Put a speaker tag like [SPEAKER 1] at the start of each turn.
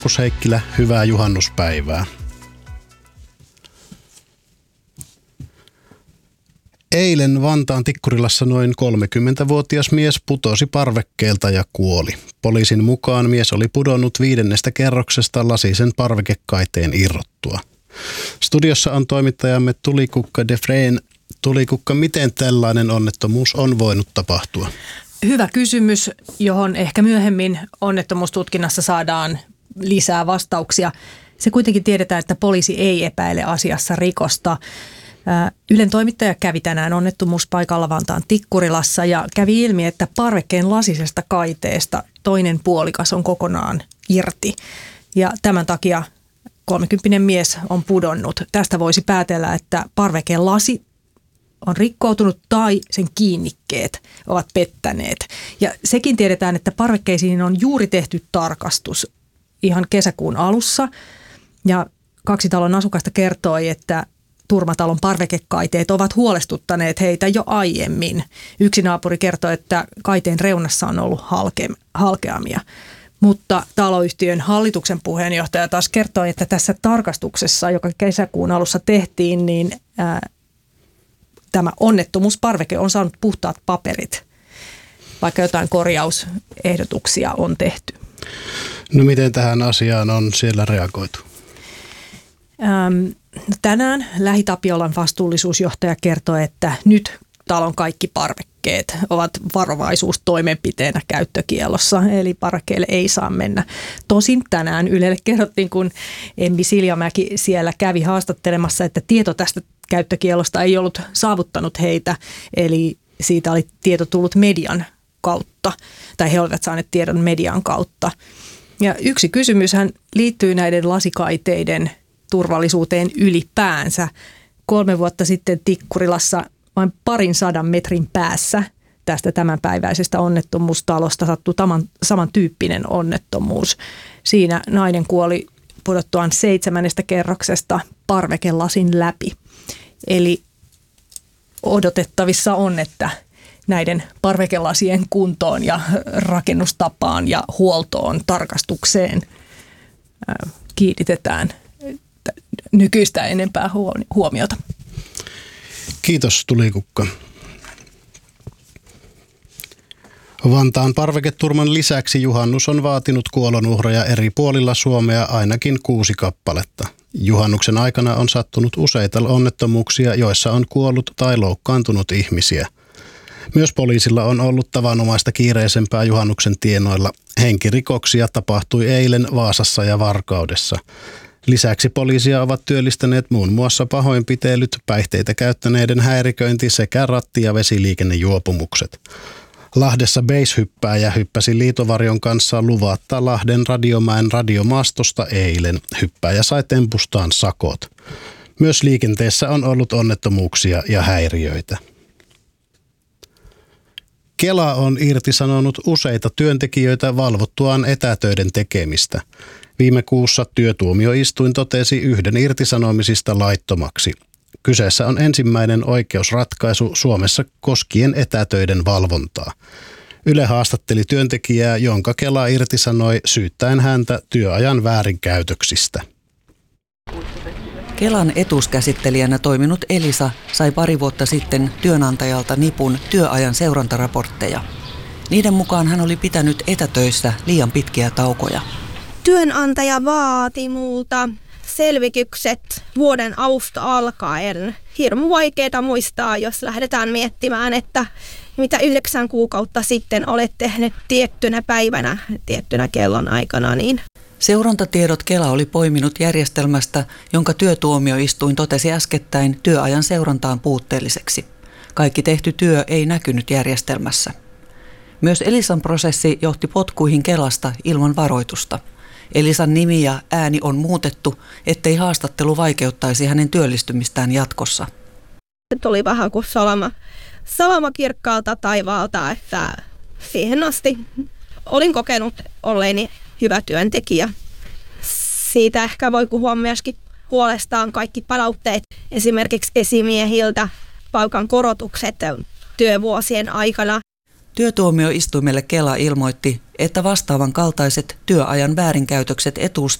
[SPEAKER 1] Markus Heikkilä, hyvää juhannuspäivää. Eilen Vantaan Tikkurilassa noin 30-vuotias mies putosi parvekkeelta ja kuoli. Poliisin mukaan mies oli pudonnut 5. kerroksesta lasisen parvekekaiteen irrottua. Studiossa on toimittajamme Tulikukka Defreen. Tulikukka, miten tällainen onnettomuus on voinut tapahtua?
[SPEAKER 2] Hyvä kysymys, johon ehkä myöhemmin onnettomuustutkinnassa saadaan lisää vastauksia. Se kuitenkin tiedetään, että poliisi ei epäile asiassa rikosta. Ylen toimittaja kävi tänään onnettomuuspaikalla Vantaan Tikkurilassa ja kävi ilmi, että parvekkeen lasisesta kaiteesta toinen puolikas on kokonaan irti. Ja tämän takia 30 mies on pudonnut. Tästä voisi päätellä, että parvekeen lasi on rikkoutunut tai sen kiinnikkeet ovat pettäneet. Ja sekin tiedetään, että parvekkeisiin on juuri tehty tarkastus ihan kesäkuun alussa. Ja 2 talon asukasta kertoi, että Turmatalon parvekekaiteet ovat huolestuttaneet heitä jo aiemmin. Yksi naapuri kertoi, että kaiteen reunassa on ollut halkeamia. Mutta taloyhtiön hallituksen puheenjohtaja taas kertoi, että tässä tarkastuksessa, joka kesäkuun alussa tehtiin, niin tämä onnettomuusparveke on saanut puhtaat paperit, vaikka jotain korjausehdotuksia on tehty.
[SPEAKER 1] No miten tähän asiaan on siellä reagoitu?
[SPEAKER 2] Tänään Lähi-Tapiolan vastuullisuusjohtaja kertoi, että nyt talon kaikki parvekkeet ovat varovaisuustoimenpiteenä käyttökiellossa, eli parvekkeelle ei saa mennä. Tosin tänään Ylelle kerrottiin, kun Emmi Siljamäki siellä kävi haastattelemassa, että tieto tästä käyttökiellosta ei ollut saavuttanut heitä, eli siitä oli tieto tullut median kautta, tai he olivat saaneet tiedon median kautta. Ja yksi kysymyshän liittyy näiden lasikaiteiden turvallisuuteen ylipäänsä. 3 vuotta sitten Tikkurilassa vain 200 metrin päässä tästä tämänpäiväisestä onnettomuustalosta sattui samantyyppinen onnettomuus. Siinä nainen kuoli pudottuaan 7. kerroksesta parvekelasin läpi. Eli odotettavissa on, että näiden parvekelasien kuntoon ja rakennustapaan ja huoltoon, tarkastukseen kiinnitetään nykyistä enempää huomiota.
[SPEAKER 1] Kiitos Tulikukka. Vantaan parveketurman lisäksi juhannus on vaatinut kuolonuhreja eri puolilla Suomea ainakin 6 kappaletta. Juhannuksen aikana on sattunut useita onnettomuuksia, joissa on kuollut tai loukkaantunut ihmisiä. Myös poliisilla on ollut tavanomaista kiireisempää juhannuksen tienoilla. Henkirikoksia tapahtui eilen Vaasassa ja Varkaudessa. Lisäksi poliisia ovat työllistäneet muun muassa pahoinpitelyt, päihteitä käyttäneiden häiriköinti sekä ratti- ja vesiliikennejuopumukset. Lahdessa beishyppääjä hyppäsi liitovarjon kanssa luvatta Lahden Radiomäen radiomaastosta eilen. Hyppääjä sai tempustaan sakot. Myös liikenteessä on ollut onnettomuuksia ja häiriöitä. Kela on irtisanonut useita työntekijöitä valvottuaan etätöiden tekemistä. Viime kuussa työtuomioistuin totesi 1 irtisanomisista laittomaksi. Kyseessä on ensimmäinen oikeusratkaisu Suomessa koskien etätöiden valvontaa. Yle haastatteli työntekijää, jonka Kela irtisanoi syyttäen häntä työajan väärinkäytöksistä.
[SPEAKER 3] Kelan etuuskäsittelijänä toiminut Elisa sai 2 vuotta sitten työnantajalta nipun työajan seurantaraportteja. Niiden mukaan hän oli pitänyt etätöissä liian pitkiä taukoja.
[SPEAKER 4] Työnantaja vaati multa selvitykset vuoden alusta alkaen. Hirmu vaikeaa muistaa, jos lähdetään miettimään, että mitä 9 kuukautta sitten olet tehnyt tiettynä päivänä, tiettynä kellon aikana. Niin.
[SPEAKER 3] Seurantatiedot Kela oli poiminut järjestelmästä, jonka työtuomioistuin totesi äskettäin työajan seurantaan puutteelliseksi. Kaikki tehty työ ei näkynyt järjestelmässä. Myös Elisan prosessi johti potkuihin Kelasta ilman varoitusta. Elisan nimi ja ääni on muutettu, ettei haastattelu vaikeuttaisi hänen työllistymistään jatkossa.
[SPEAKER 4] Tuli vähän kuin salama kirkkaalta taivaalta, että siihen asti olin kokenut olleeni hyvä työntekijä. Siitä ehkä voi puhua myöskin puolestaan kaikki palautteet, esimerkiksi esimiehiltä, palkan korotukset työvuosien aikana.
[SPEAKER 3] Työtuomioistuimelle Kela ilmoitti, että vastaavan kaltaiset työajan väärinkäytökset